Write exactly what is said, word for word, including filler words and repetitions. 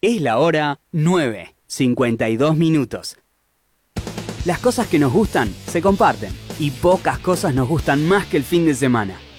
Es la hora nueve, cincuenta y dos minutos. Las cosas que nos gustan se comparten y pocas cosas nos gustan más que el fin de semana.